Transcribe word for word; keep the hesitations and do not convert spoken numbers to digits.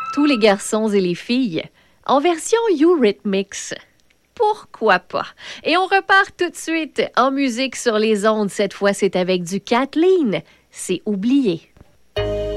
tous les garçons et les filles, en version Eurythmics. Pourquoi pas? Et on repart tout de suite en musique sur les ondes. Cette fois, c'est avec du Kathleen. C'est oublié.